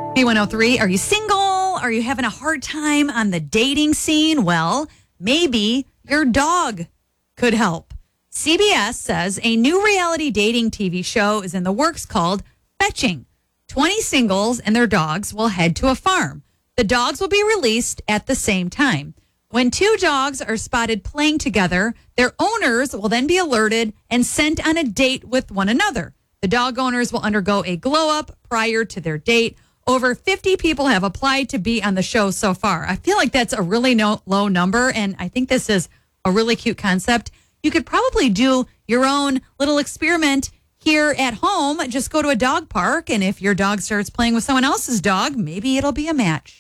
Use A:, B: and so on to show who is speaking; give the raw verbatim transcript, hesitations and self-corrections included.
A: B one oh three, are you single? Are you having a hard time on the dating scene? Well, maybe your dog could help. C B S says a new reality dating T V show is in the works called Fetching. twenty singles and their dogs will head to a farm. The dogs will be released at the same time. When two dogs are spotted playing together, their owners will then be alerted and sent on a date with one another. The dog owners will undergo a glow-up prior to their date. Over fifty people have applied to be on the show so far. I feel like that's a really no, low number, and I think this is a really cute concept. You could probably do your own little experiment here at home. Just go to a dog park, and if your dog starts playing with someone else's dog, maybe it'll be a match.